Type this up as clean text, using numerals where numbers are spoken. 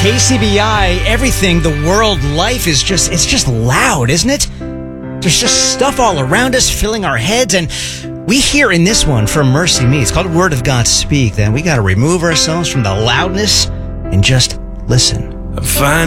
KCBI, everything, the world, life is it's just loud, isn't it? There's just stuff all around us filling our heads, and we hear in this one from Mercy Me, it's called Word of God Speak, then we got to remove ourselves from the loudness and just listen.